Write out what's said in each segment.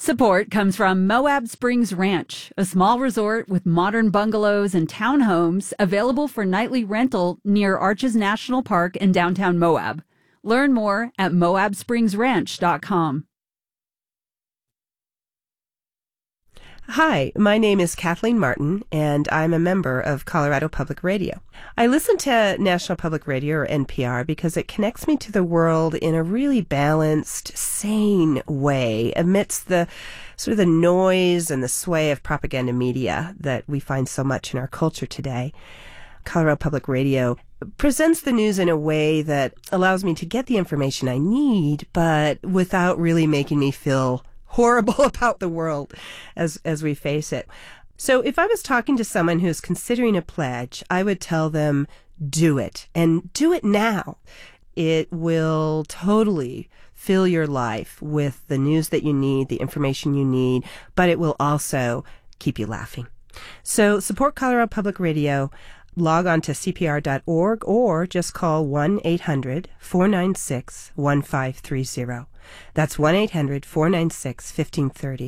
Support comes from Moab Springs Ranch, a small resort with modern bungalows and townhomes available for nightly rental near Arches National Park in downtown Moab. Learn more at moabspringsranch.com. Hi, my name is Kathleen Martin, and I'm a member of Colorado Public Radio. I listen to National Public Radio, or NPR, because it connects me to the world in a really balanced, sane way amidst the sort of the noise and the sway of propaganda media that we find so much in our culture today. Colorado Public Radio presents the news in a way that allows me to get the information I need, but without really making me feel horrible about the world as we face it. So if I was talking to someone who's considering a pledge, I would tell them, do it, and do it now. It will totally fill your life with the news that you need, the information you need, but it will also keep you laughing. So support Colorado Public Radio. Log on to CPR.org or just call 1-800-496-1530. That's 1-800-496-1530.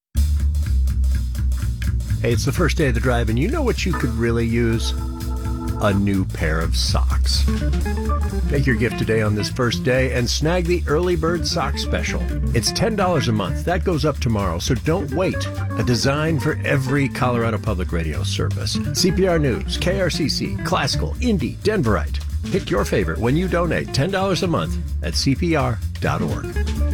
Hey, it's the first day of the drive, and you know what you could really use? A new pair of socks. Make your gift today on this first day and snag the Early Bird Sock Special. It's $10 a month. That goes up tomorrow, so don't wait. A design for every Colorado Public Radio service. CPR News, KRCC, Classical, Indie, Denverite. Pick your favorite when you donate $10 a month at CPR.org.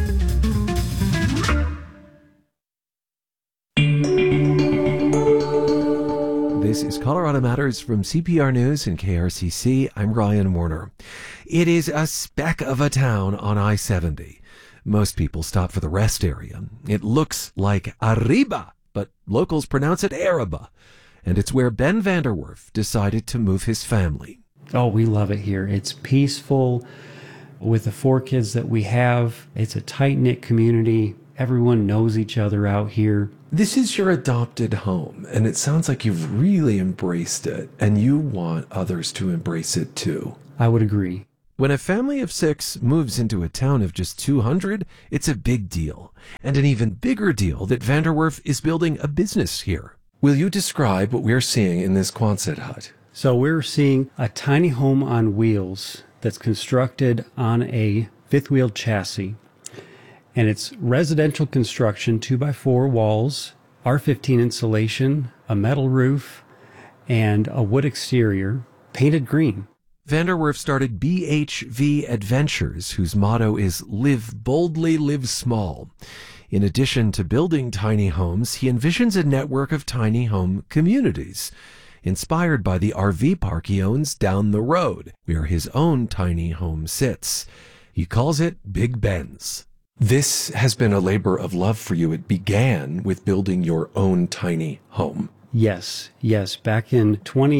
This is Colorado Matters from CPR News and KRCC. I'm Ryan Warner. It is a speck of a town on I-70. Most people stop for the rest area. It looks like Arriba, but locals pronounce it Arriba. And it's where Ben Vanderwerf decided to move his family. Oh, we love it here. It's peaceful. With the 4 kids that we have, it's a tight-knit community. Everyone knows each other out here. This is your adopted home, and it sounds like you've really embraced it, and you want others to embrace it too. I would agree. When a family of 6 moves into a town of just 200, it's a big deal. And an even bigger deal that Vanderwerf is building a business here. Will you describe what we're seeing in this Quonset hut? So we're seeing a tiny home on wheels that's constructed on a fifth-wheel chassis. And it's residential construction, 2x4 walls, R15 insulation, a metal roof, and a wood exterior, painted green. Vanderwerf started BHV Adventures, whose motto is Live Boldly, Live Small. In addition to building tiny homes, he envisions a network of tiny home communities, inspired by the RV park he owns down the road, where his own tiny home sits. He calls it Big Ben's. This has been a labor of love for you. It began with building your own tiny home. Yes. Back in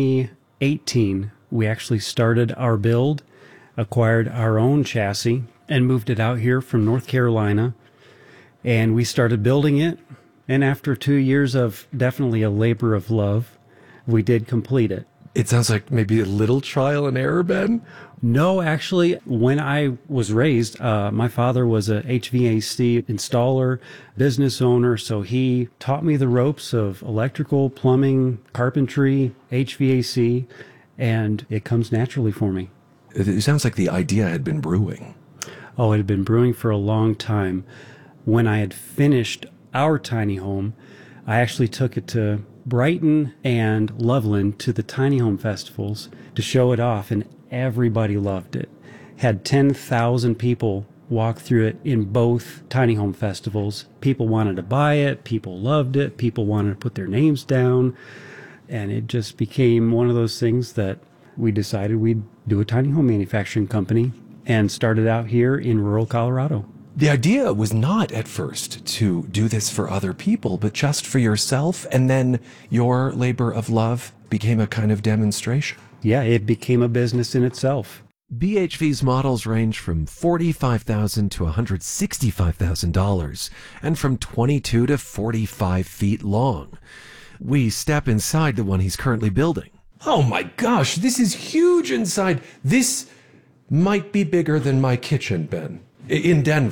2018, we actually started our build, acquired our own chassis, and moved it out here from North Carolina. And we started building it. And after 2 years of definitely a labor of love, we did complete it. It sounds like maybe a little trial and error, Ben? No, actually, when I was raised, my father was a HVAC installer, business owner, so he taught me the ropes of electrical, plumbing, carpentry, HVAC, and it comes naturally for me. It sounds like the idea had been brewing. Oh, it had been brewing for a long time. When I had finished our tiny home, I actually took it to Brighton and Loveland to the tiny home festivals to show it off, and everybody loved it. Had 10,000 people walk through it in both tiny home festivals. People wanted to buy it, people loved it, people wanted to put their names down, and it just became one of those things that we decided we'd do a tiny home manufacturing company and started out here in rural Colorado. The idea was not at first to do this for other people, but just for yourself, and then your labor of love became a kind of demonstration. Yeah, it became a business in itself. BHV's models range from $45,000 to $165,000, and from 22 to 45 feet long. We step inside the one he's currently building. Oh my gosh, this is huge inside. This might be bigger than my kitchen, Ben. In Denver.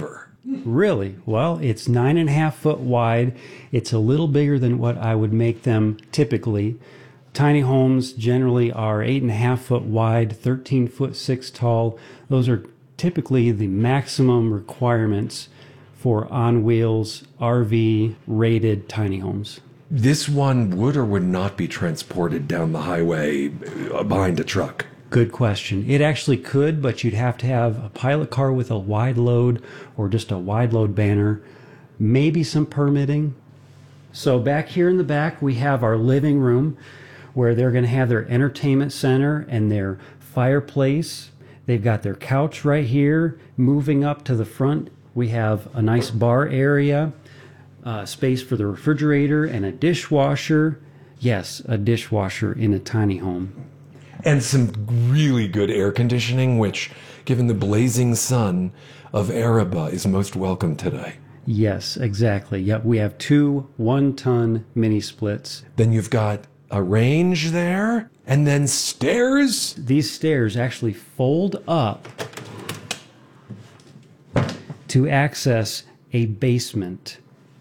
Really? Well, it's 9.5 foot wide. It's a little bigger than what I would make them typically. Tiny homes generally are 8.5 foot wide, 13 foot 6 tall. Those are typically the maximum requirements for on wheels RV rated tiny homes. This one would or would not be transported down the highway behind a truck? Good question. It actually could, but you'd have to have a pilot car with a wide load or just a wide load banner, maybe some permitting. So back here in the back, we have our living room where they're going to have their entertainment center and their fireplace. They've got their couch right here. Moving up to the front, we have a nice bar area, space for the refrigerator and a dishwasher. Yes, a dishwasher in a tiny home. And some really good air conditioning, which, given the blazing sun of Araba, is most welcome today. Yes, exactly. Yep, we have 2 1-ton mini splits. Then you've got a range there, and then stairs. These stairs actually fold up to access a basement.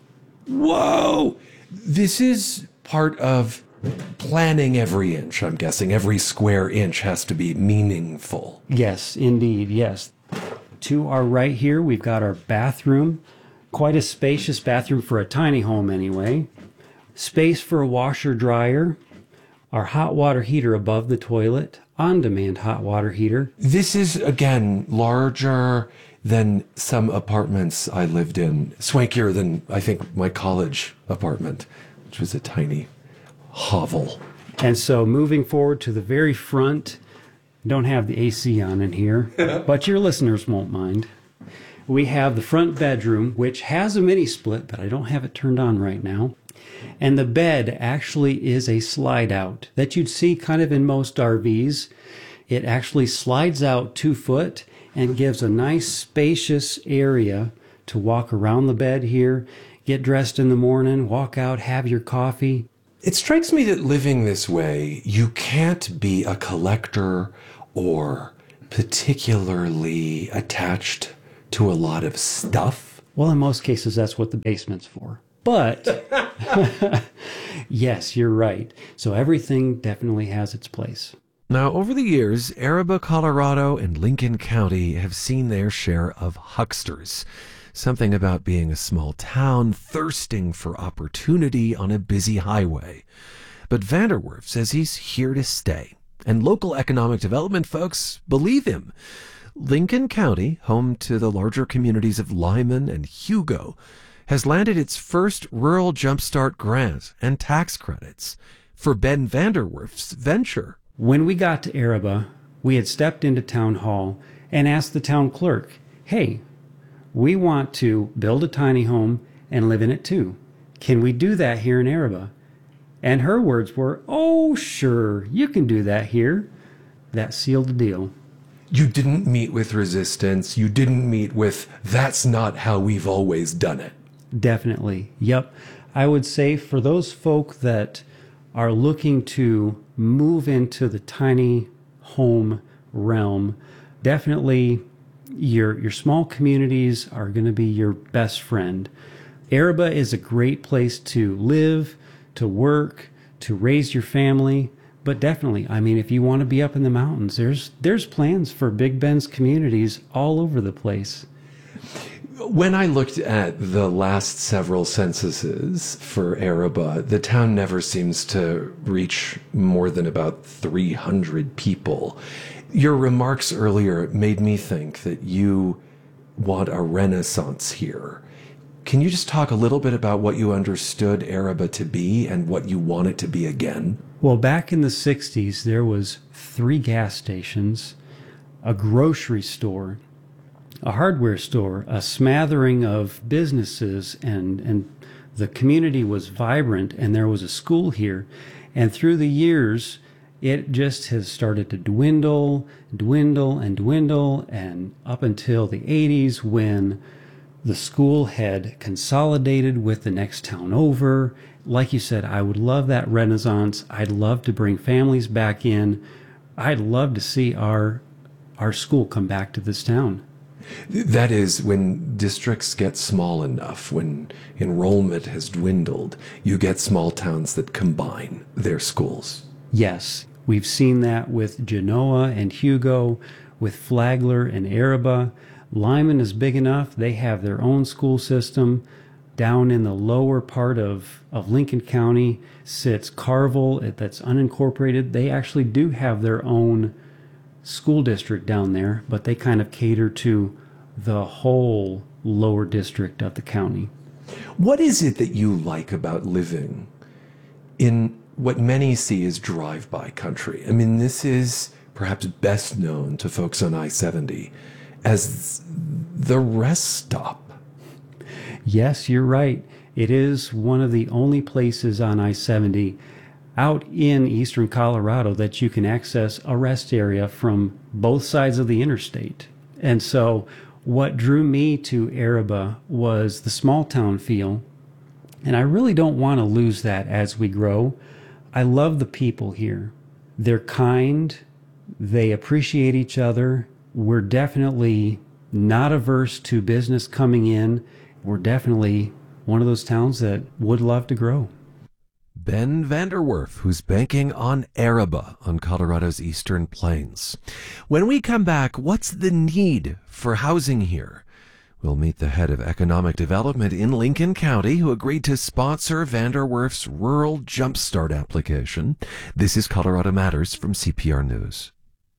Whoa! This is part of planning every inch, I'm guessing. Every square inch has to be meaningful. Yes, indeed, yes. To our right here, we've got our bathroom. Quite a spacious bathroom for a tiny home anyway. Space for a washer dryer. Our hot water heater above the toilet. On-demand hot water heater. This is, again, larger than some apartments I lived in. Swankier than, I think, my college apartment, which was a tiny hovel. And so moving forward to the very front, don't have the AC on in here, but your listeners won't mind. We have the front bedroom, which has a mini split, but I don't have it turned on right now. And the bed actually is a slide out that you'd see kind of in most RVs. It actually slides out 2 foot and gives a nice spacious area to walk around the bed here, get dressed in the morning, walk out, have your coffee. It strikes me that living this way, you can't be a collector or particularly attached to a lot of stuff. Well, in most cases, that's what the basement's for. But yes, you're right. So everything definitely has its place. Now, over the years, Araba, Colorado, and Lincoln County have seen their share of hucksters. Something about being a small town thirsting for opportunity on a busy highway. But Vanderwerf says he's here to stay, and local economic development folks believe him. Lincoln County, home to the larger communities of Lyman and Hugo, has landed its first Rural Jumpstart grant and tax credits for Ben Vanderwerf's venture. When we got to Araba, we had stepped into town hall and asked the town clerk, hey, we want to build a tiny home and live in it too. Can we do that here in Araba? And her words were, oh, sure, you can do that here. That sealed the deal. You didn't meet with resistance. You didn't meet with, that's not how we've always done it. Definitely. Yep. I would say for those folk that are looking to move into the tiny home realm, definitely your small communities are going to be your best friend. Araba is a great place to live, to work, to raise your family. But definitely, I mean, if you want to be up in the mountains, there's plans for Big Ben's communities all over the place. When I looked at the last several censuses for Araba, the town never seems to reach more than about 300 people. Your remarks earlier made me think that you want a renaissance here. Can you just talk a little bit about what you understood Araba to be and what you want it to be again? Well, back in the 60s, there was 3 gas stations, a grocery store, a hardware store, a smattering of businesses, and the community was vibrant, and there was a school here. And through the years, it just has started to dwindle, and up until the 80s when the school had consolidated with the next town over. Like you said, I would love that renaissance. I'd love to bring families back in. I'd love to see our school come back to this town. That is, when districts get small enough, when enrollment has dwindled, you get small towns that combine their schools. Yes, we've seen that with Genoa and Hugo, with Flagler and Araba. Lyman is big enough. They have their own school system. Down in the lower part of Lincoln County sits Carville, that's unincorporated. They actually do have their own school district down there, but they kind of cater to the whole lower district of the county. What is it that you like about living in what many see as drive-by country? I mean, this is perhaps best known to folks on I-70 as the rest stop. Yes, you're right. It is one of the only places on I-70 out in eastern Colorado that you can access a rest area from both sides of the interstate. And so what drew me to Araba was the small town feel, and I really don't want to lose that as we grow. I love the people here. They're kind, they appreciate each other. We're definitely not averse to business coming in. We're definitely one of those towns that would love to grow. Ben Vanderwerf, who's banking on Araba on Colorado's eastern plains. When we come back, what's the need for housing here? We'll meet the head of economic development in Lincoln County who agreed to sponsor Vanderwerf's Rural Jumpstart application. This is Colorado Matters from CPR News.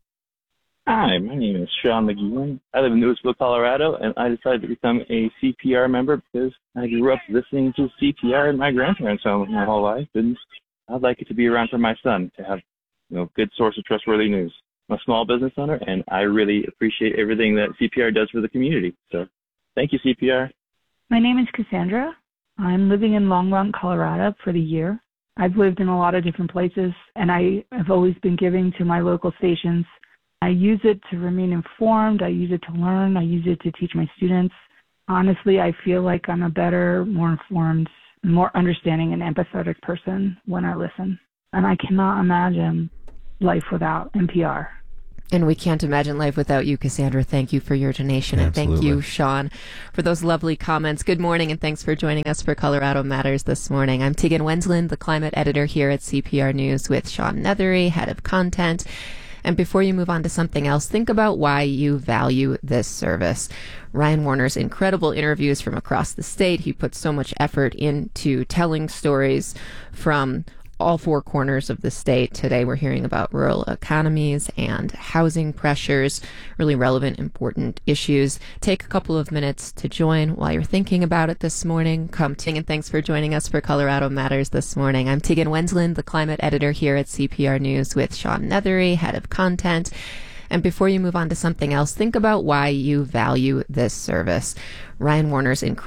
Hi, my name is Sean McGeehan. I live in Louisville, Colorado, and I decided to become a CPR member because I grew up listening to CPR in my grandparents' home my whole life, and I'd like it to be around for my son to have, good source of trustworthy news. I'm a small business owner, and I really appreciate everything that CPR does for the community. So, thank you, CPR. My name is Cassandra. I'm living in Longmont, Colorado for the year. I've lived in a lot of different places, and I have always been giving to my local stations. I use it to remain informed. I use it to learn. I use it to teach my students. Honestly, I feel like I'm a better, more informed, more understanding and empathetic person when I listen. And I cannot imagine life without NPR. And we can't imagine life without you, Cassandra. Thank you for your donation. Absolutely. And thank you, Sean, for those lovely comments. Good morning, and thanks for joining us for Colorado Matters this morning. I'm Tegan Wensland, the climate editor here at CPR News, with Sean Nethery, head of content. And before you move on to something else, think about why you value this service. Ryan Warner's incredible interviews from across the state. He puts so much effort into telling stories from all four corners of the state. Today we're hearing about rural economies and housing pressures, really relevant, important issues. Take a couple of minutes to join while you're thinking about it this morning. And thanks for joining us for Colorado Matters this morning. I'm Tegan Wensland, the climate editor here at CPR News, with Sean Nethery, head of content. And before you move on to something else, think about why you value this service. Ryan Warner's incredible